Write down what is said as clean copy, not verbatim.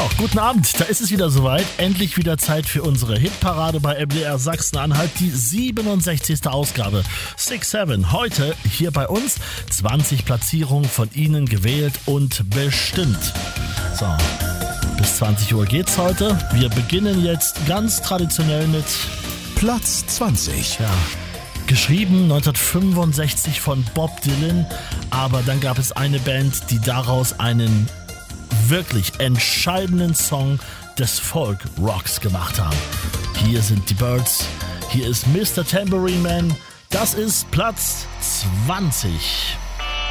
So, guten Abend, da ist es wieder soweit. Endlich wieder Zeit für unsere Hitparade bei MDR Sachsen-Anhalt, die 67. Ausgabe. 6-7, heute hier bei uns 20 Platzierungen von Ihnen gewählt und bestimmt. So, bis 20 Uhr geht's heute. Wir beginnen jetzt ganz traditionell mit Platz 20. Ja, geschrieben 1965 von Bob Dylan, aber dann gab es eine Band, die daraus einen wirklich entscheidenden Song des Folk-Rocks gemacht haben. Hier sind die Byrds, hier ist Mr. Tambourine Man, das ist Platz 20.